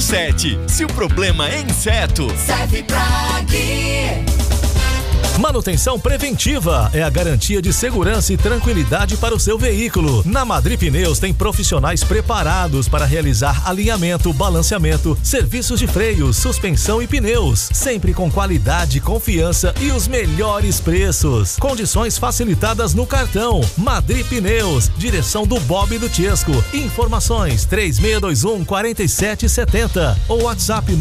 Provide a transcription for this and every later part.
Se o problema é inseto, serve Prag. Manutenção preventiva é a garantia de segurança e tranquilidade para o seu veículo. Na Madri Pneus tem profissionais preparados para realizar alinhamento, balanceamento, serviços de freio, suspensão e pneus, sempre com qualidade, confiança e os melhores preços. Condições facilitadas no cartão. Madri Pneus, direção do Bob e do Tiesco. Informações 3621-4770 ou WhatsApp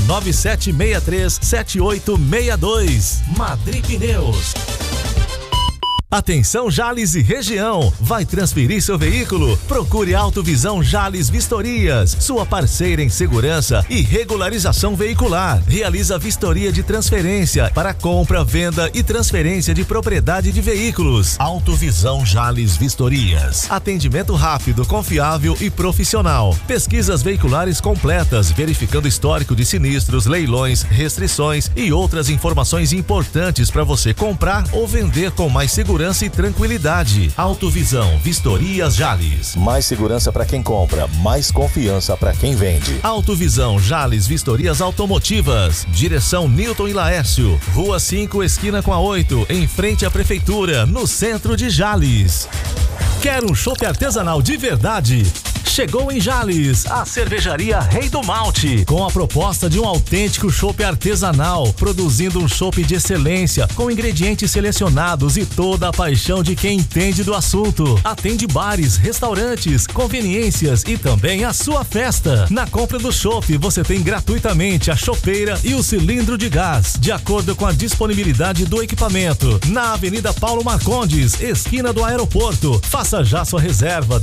997637862. Madri Pneus. Atenção Jales e região, vai transferir seu veículo? Procure Autovisão Jales Vistorias, sua parceira em segurança e regularização veicular. Realiza vistoria de transferência para compra, venda e transferência de propriedade de veículos. Autovisão Jales Vistorias. Atendimento rápido, confiável e profissional. Pesquisas veiculares completas, verificando histórico de sinistros, leilões, restrições e outras informações importantes para você comprar ou vender com mais segurança e tranquilidade. Autovisão Vistorias Jales. Mais segurança para quem compra, mais confiança para quem vende. Autovisão Jales Vistorias Automotivas. Direção Newton e Laércio. Rua 5, esquina com a 8, em frente à prefeitura, no centro de Jales. Quer um chopp artesanal de verdade? Chegou em Jales, a cervejaria Rei do Malte, com a proposta de um autêntico chopp artesanal, produzindo um chopp de excelência, com ingredientes selecionados e toda a paixão de quem entende do assunto. Atende bares, restaurantes, conveniências e também a sua festa. Na compra do chopp, você tem gratuitamente a chopeira e o cilindro de gás, de acordo com a disponibilidade do equipamento. Na Avenida Paulo Marcondes, esquina do aeroporto. Faça já sua reserva,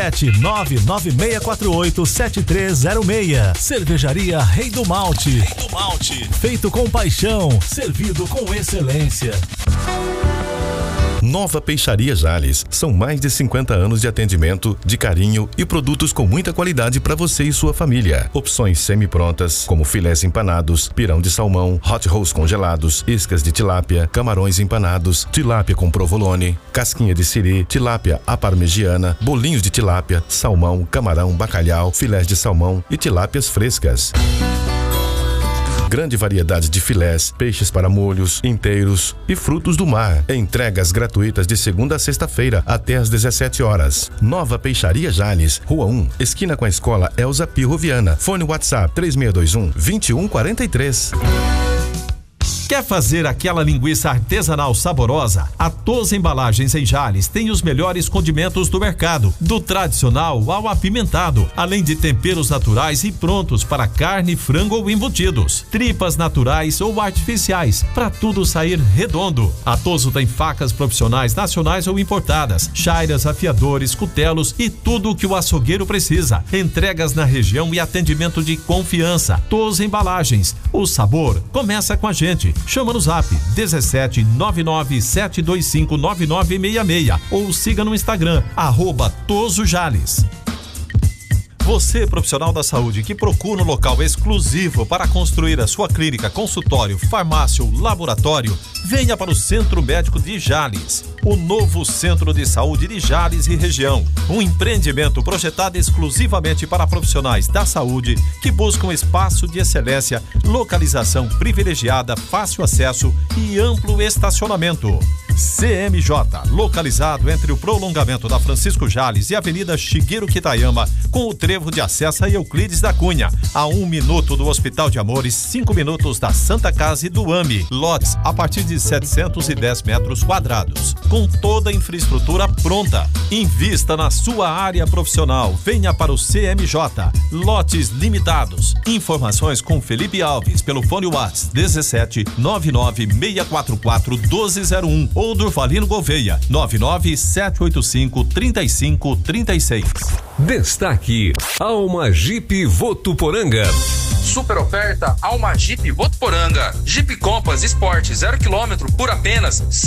17996487306. Cervejaria Rei do Malte. Rei do Malte. Feito com paixão, servido com excelência. Nova Peixaria Jales. São mais de 50 anos de atendimento, de carinho e produtos com muita qualidade para você e sua família. Opções semi-prontas, como filés empanados, pirão de salmão, hot rolls congelados, iscas de tilápia, camarões empanados, tilápia com provolone, casquinha de siri, tilápia à parmegiana, bolinhos de tilápia, salmão, camarão, bacalhau, filés de salmão e tilápias frescas. Grande variedade de filés, peixes para molhos, inteiros e frutos do mar. Entregas gratuitas de segunda a sexta-feira até às 17 horas. Nova Peixaria Jales, Rua 1, esquina com a Escola Elza Pirro Viana. Fone WhatsApp 3621-2143. Quer fazer aquela linguiça artesanal saborosa? A Tosa Embalagens em Jales tem os melhores condimentos do mercado, do tradicional ao apimentado, além de temperos naturais e prontos para carne, frango ou embutidos, tripas naturais ou artificiais, para tudo sair redondo. A Toso tem facas profissionais nacionais ou importadas, chairas, afiadores, cutelos e tudo o que o açougueiro precisa. Entregas na região e atendimento de confiança. Tosa Embalagens, o sabor começa com a gente. Chama no zap 17997259966 ou siga no Instagram @TosoJales. Você, profissional da saúde que procura um local exclusivo para construir a sua clínica, consultório, farmácia ou laboratório, venha para o Centro Médico de Jales, o novo Centro de Saúde de Jales e região. Um empreendimento projetado exclusivamente para profissionais da saúde que buscam espaço de excelência, localização privilegiada, fácil acesso e amplo estacionamento. CMJ, localizado entre o prolongamento da Francisco Jales e a Avenida Shigeru Kitayama, com o trevo de acesso a Euclides da Cunha, a 1 minuto do Hospital de Amores, 5 minutos da Santa Casa e do AMI. Lotes a partir de 710 metros quadrados, com toda a infraestrutura pronta. Invista na sua área profissional. Venha para o CMJ. Lotes limitados. Informações com Felipe Alves pelo fone WhatsApp 1799-644-1201 ou Durvalino Gouveia 99785-3536. Destaque: Alma Jeep Votuporanga. Super oferta Alma Jeep Votuporanga. Jeep Compass Sport 0 km por apenas R$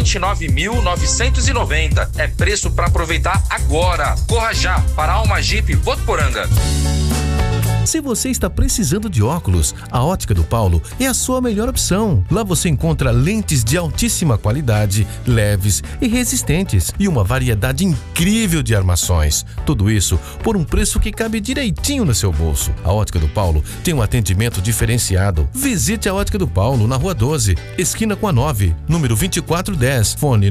129.990. É preço para aproveitar agora. Corra já para Alma Jeep Votuporanga. Se você está precisando de óculos, a Ótica do Paulo é a sua melhor opção. Lá você encontra lentes de altíssima qualidade, leves e resistentes e uma variedade incrível de armações. Tudo isso por um preço que cabe direitinho no seu bolso. A Ótica do Paulo tem um atendimento diferenciado. Visite a Ótica do Paulo na Rua 12, esquina com a 9, número 2410, fone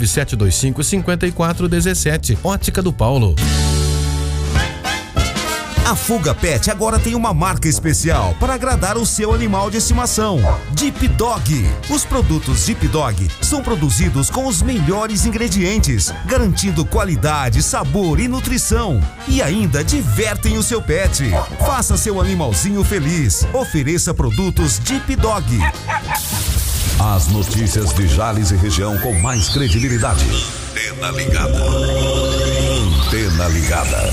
997255417. Ótica do Paulo. A Fuga Pet agora tem uma marca especial para agradar o seu animal de estimação. Deep Dog. Os produtos Deep Dog são produzidos com os melhores ingredientes, garantindo qualidade, sabor e nutrição. E ainda divertem o seu pet. Faça seu animalzinho feliz. Ofereça produtos Deep Dog. As notícias de Jales e região com mais credibilidade. Antena ligada. Antena ligada.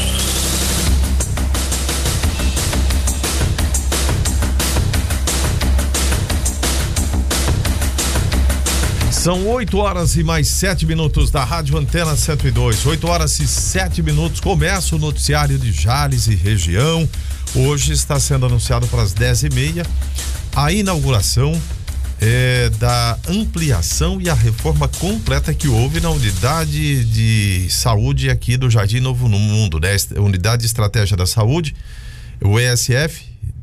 São 8 horas e mais 7 minutos da Rádio Antena 102. 8 horas e 7 minutos. Começa o noticiário de Jales e região. Hoje está sendo anunciado para as 10h30 a inauguração da ampliação e a reforma completa que houve na unidade de saúde aqui do Jardim Novo Mundo, né? Unidade de Estratégia da Saúde, o ESF,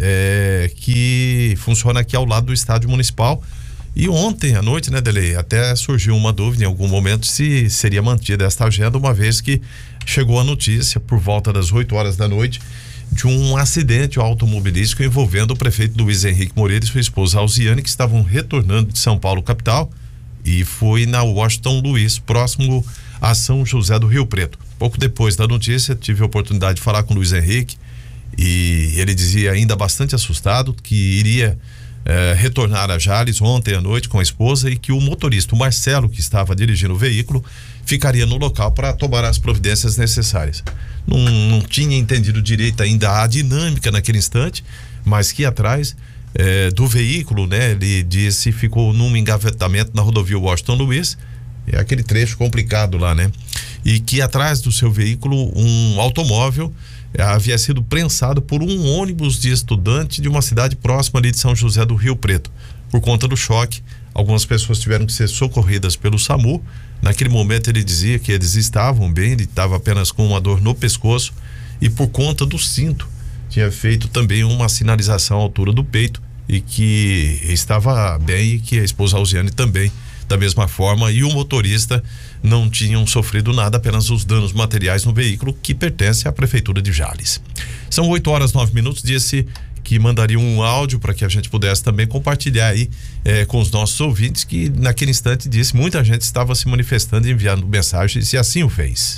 que funciona aqui ao lado do Estádio Municipal. E ontem à noite, né, Delei, até surgiu uma dúvida em algum momento se seria mantida esta agenda, uma vez que chegou a notícia por volta das 8 horas da noite de um acidente automobilístico envolvendo o prefeito Luiz Henrique Moreira e sua esposa Alziane, que estavam retornando de São Paulo capital, e foi na Washington Luiz, próximo a São José do Rio Preto. Pouco depois da notícia, tive a oportunidade de falar com o Luiz Henrique e ele dizia ainda bastante assustado que iria retornar a Jales ontem à noite com a esposa e que o motorista, o Marcelo, que estava dirigindo o veículo, ficaria no local para tomar as providências necessárias. Não tinha entendido direito ainda a dinâmica naquele instante, mas que atrás do veículo, né, ele disse, ficou num engavetamento na rodovia Washington Luiz, é aquele trecho complicado lá, né? E que atrás do seu veículo um automóvel havia sido prensado por um ônibus de estudante de uma cidade próxima ali de São José do Rio Preto. Por conta do choque, algumas pessoas tiveram que ser socorridas pelo SAMU. Naquele momento ele dizia que eles estavam bem, ele estava apenas com uma dor no pescoço e por conta do cinto tinha feito também uma sinalização à altura do peito e que estava bem e que a esposa Alziane também da mesma forma, e o motorista não tinham sofrido nada, apenas os danos materiais no veículo que pertence à Prefeitura de Jales. São 8 horas e 9 minutos, disse que mandaria um áudio para que a gente pudesse também compartilhar aí com os nossos ouvintes, que naquele instante disse muita gente estava se manifestando e enviando mensagens e assim o fez.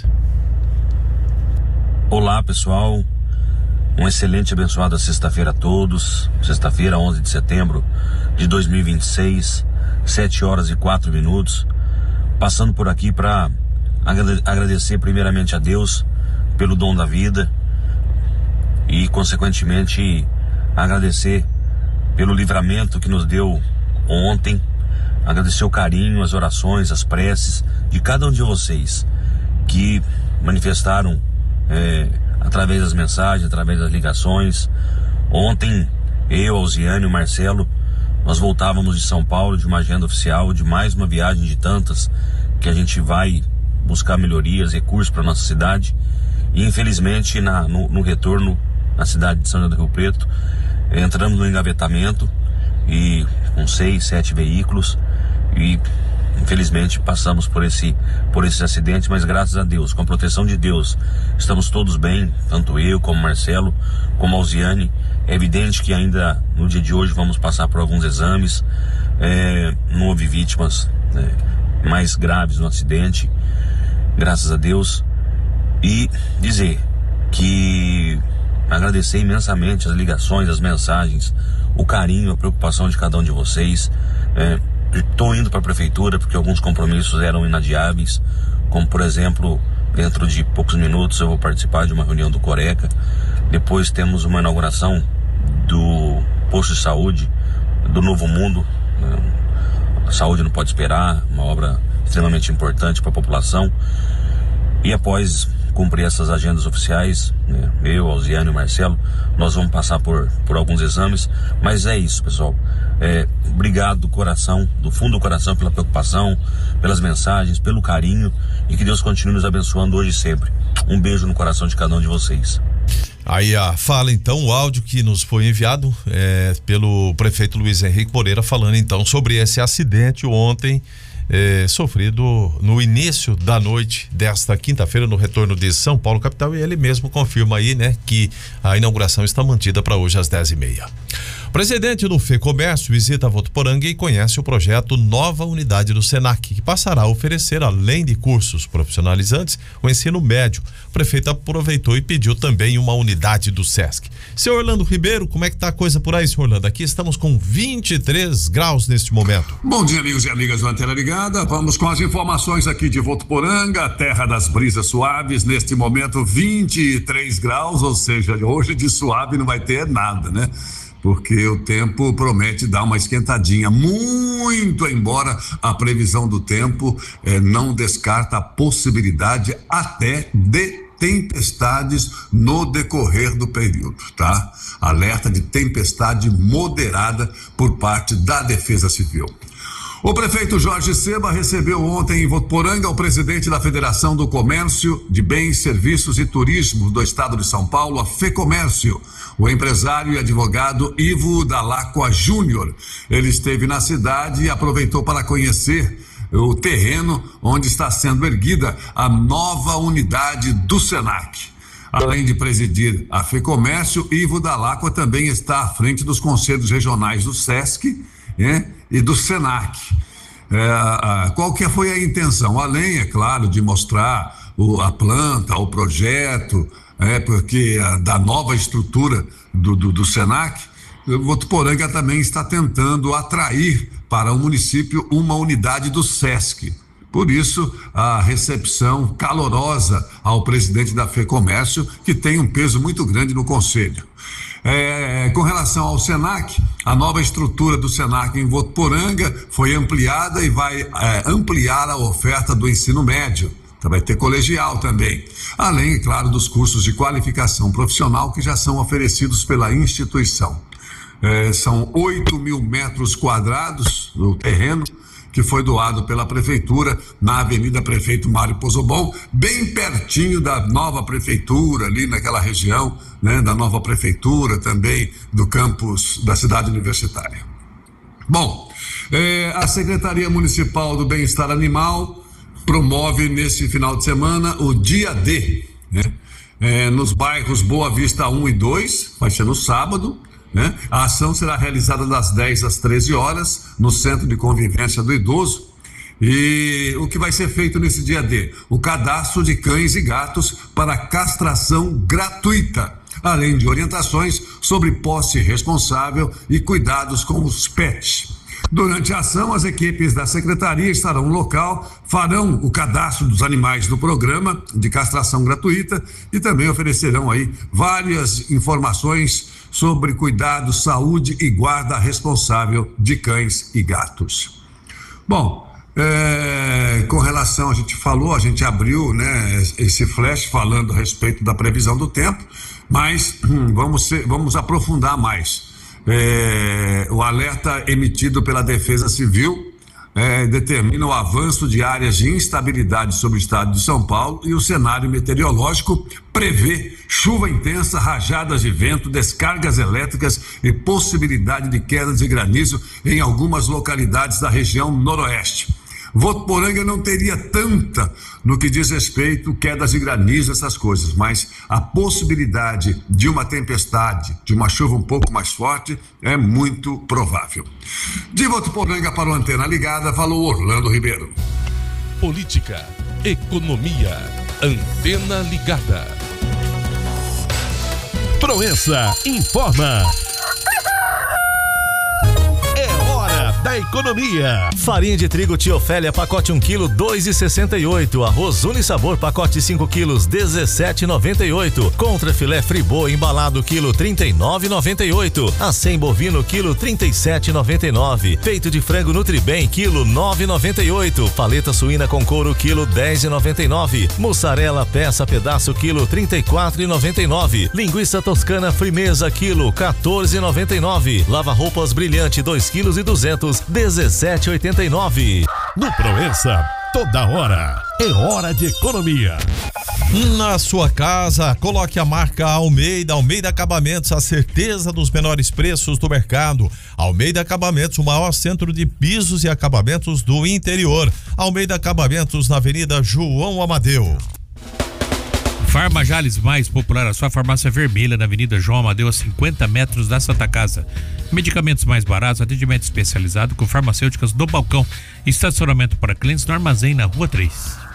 Olá pessoal, uma excelente e abençoada sexta-feira a todos. Sexta-feira, 11 de setembro de 2026, 7 horas e 4 minutos, passando por aqui para agradecer primeiramente a Deus pelo dom da vida e consequentemente agradecer pelo livramento que nos deu ontem, agradecer o carinho, as orações, as preces de cada um de vocês que manifestaram através das mensagens, através das ligações. Ontem eu, Alziane e o Marcelo, nós voltávamos de São Paulo de uma agenda oficial, de mais uma viagem de tantas que a gente vai buscar melhorias, recursos para nossa cidade, e infelizmente no retorno na cidade de São José do Rio Preto entramos no engavetamento e com 6, 7 veículos e infelizmente passamos por esse acidente, mas graças a Deus, com a proteção de Deus, estamos todos bem, tanto eu como Marcelo, como Alziane. É evidente que ainda no dia de hoje vamos passar por alguns exames, não houve vítimas mais graves no acidente, graças a Deus, e dizer que agradecer imensamente as ligações, as mensagens, o carinho, a preocupação de cada um de vocês. Estou indo para a prefeitura porque alguns compromissos eram inadiáveis, como por exemplo, dentro de poucos minutos eu vou participar de uma reunião do Coreca. Depois temos uma inauguração do posto de saúde do Novo Mundo. A saúde não pode esperar, uma obra extremamente importante para a população. E após cumprir essas agendas oficiais, né? Eu, Alziane e o Marcelo, nós vamos passar por alguns exames, mas é isso, pessoal. Obrigado do coração, do fundo do coração, pela preocupação, pelas mensagens, pelo carinho, e que Deus continue nos abençoando hoje e sempre. Um beijo no coração de cada um de vocês. Aí a fala então, o áudio que nos foi enviado pelo prefeito Luiz Henrique Moreira, falando então sobre esse acidente ontem sofrido no início da noite desta quinta-feira no retorno de São Paulo capital, e ele mesmo confirma aí, né, que a inauguração está mantida para hoje às 10h30. O presidente do FEComércio visita Votuporanga e conhece o projeto Nova Unidade do Senac, que passará a oferecer, além de cursos profissionalizantes, o ensino médio. O prefeito aproveitou e pediu também uma unidade do SESC. Seu Orlando Ribeiro, como é que tá a coisa por aí, seu Orlando? Aqui estamos com 23 graus neste momento. Bom dia, amigos e amigas do Antena Ligada. Vamos com as informações aqui de Votuporanga, terra das brisas suaves. Neste momento, 23 graus, ou seja, hoje de suave não vai ter nada, né? Porque o tempo promete dar uma esquentadinha, muito embora a previsão do tempo não descarta a possibilidade até de tempestades no decorrer do período, tá? Alerta de tempestade moderada por parte da Defesa Civil. O prefeito Jorge Seba recebeu ontem em Votuporanga o presidente da Federação do Comércio de Bens, Serviços e Turismo do Estado de São Paulo, a FEComércio, o empresário e advogado Ivo Dalacqua Júnior. Ele esteve na cidade e aproveitou para conhecer o terreno onde está sendo erguida a nova unidade do Senac. Além de presidir a FEComércio, Ivo Dalacqua também está à frente dos conselhos regionais do SESC, e do Senac. Qual que foi a intenção? Além, é claro, de mostrar a planta, o projeto, porque da nova estrutura do Senac, Votuporanga também está tentando atrair para o município uma unidade do SESC. Por isso, a recepção calorosa ao presidente da FEComércio, que tem um peso muito grande no conselho. Com relação ao Senac, a nova estrutura do Senac em Votuporanga foi ampliada e vai ampliar a oferta do ensino médio. Então vai ter colegial também. Além, é claro, dos cursos de qualificação profissional que já são oferecidos pela instituição. São 8.000 metros quadrados do terreno, que foi doado pela prefeitura na Avenida Prefeito Mário Pozobon, bem pertinho da nova prefeitura, ali naquela região, né, da nova prefeitura também, do campus da cidade universitária. Bom, a Secretaria Municipal do Bem-Estar Animal promove nesse final de semana o Dia D, né, nos bairros Boa Vista 1 e 2, vai ser no sábado. A ação será realizada das 10 às 13 horas no Centro de Convivência do Idoso. E o que vai ser feito nesse dia D? O cadastro de cães e gatos para castração gratuita, além de orientações sobre posse responsável e cuidados com os pets. Durante a ação, as equipes da secretaria estarão no local, farão o cadastro dos animais do programa de castração gratuita e também oferecerão aí várias informações sobre cuidado, saúde e guarda responsável de cães e gatos. Bom, com relação, a gente abriu, né, esse flash falando a respeito da previsão do tempo, mas vamos aprofundar mais. O alerta emitido pela Defesa Civil determina o avanço de áreas de instabilidade sobre o estado de São Paulo, e o cenário meteorológico prevê chuva intensa, rajadas de vento, descargas elétricas e possibilidade de quedas de granizo em algumas localidades da região noroeste. Votuporanga não teria tanta no que diz respeito quedas de granizo, essas coisas, mas a possibilidade de uma tempestade, de uma chuva um pouco mais forte, é muito provável. De Votuporanga para o Antena Ligada, falou Orlando Ribeiro. Política, economia, Antena Ligada. Proença informa. É hora da da economia. Farinha de trigo Tia Ofélia, pacote 1 kg, 2,68. Arroz Unisabor, pacote 5 kg, 17,98. Contra filé Fribô embalado, quilo, 39,98. Acém bovino, quilo, 37,99. Peito de frango Nutribem, quilo, 9,98. Paleta suína com couro, quilo, 10,99. Mussarela peça pedaço, quilo, 34,99. Linguiça toscana Frimeza, quilo, 14,99. Lava roupas brilhante, 2 kg e 200, 17,89. No Proença, toda hora é hora de economia. Na sua casa, coloque a marca Almeida Acabamentos, a certeza dos menores preços do mercado. Almeida Acabamentos, o maior centro de pisos e acabamentos do interior. Almeida Acabamentos, na Avenida João Amadeu. Farma Jales, mais popular, a sua farmácia vermelha, na Avenida João Amadeu, a 50 metros da Santa Casa. Medicamentos mais baratos, atendimento especializado com farmacêuticas do balcão. Estacionamento para clientes no armazém, na Rua 3.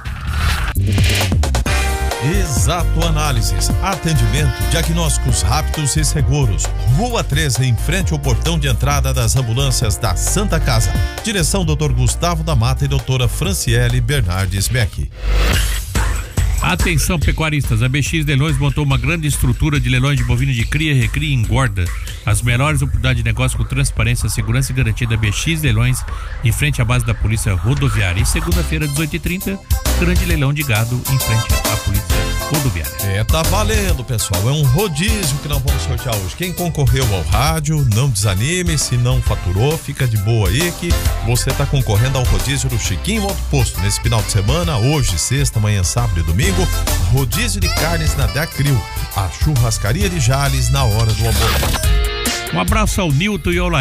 Exato Análises, atendimento, diagnósticos rápidos e seguros. Rua 13, em frente ao portão de entrada das ambulâncias da Santa Casa. Direção Dr. Gustavo da Mata e doutora Franciele Bernardes Beck. Atenção pecuaristas, a BX Leilões montou uma grande estrutura de leilões de bovino de cria, recria e engorda. As melhores oportunidades de negócio com transparência, segurança e garantia da BX Leilões, em frente à base da Polícia Rodoviária. E segunda-feira, 18h30, grande leilão de gado em frente à Polícia Rodoviária. Tá valendo, pessoal, é um rodízio que nós vamos sortear hoje. Quem concorreu ao rádio, não desanime, se não faturou, fica de boa aí que você tá concorrendo ao rodízio do Chiquinho Alto Posto. Nesse final de semana, hoje, sexta, amanhã, sábado e domingo, rodízio de carnes na Decril, a churrascaria de Jales na hora do almoço. Um abraço ao Nilton e ao